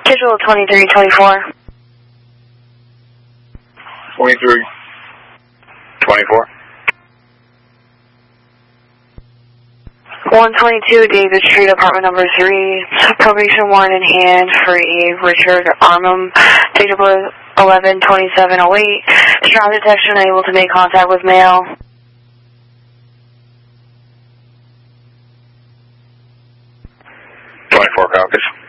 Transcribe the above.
Schedule 2324. 2324. 122 David Street, apartment number 3. Probation warrant in hand for a Richard Armum, date of birth 11/27/08. Strong detection, unable to make contact with male. 24 copies.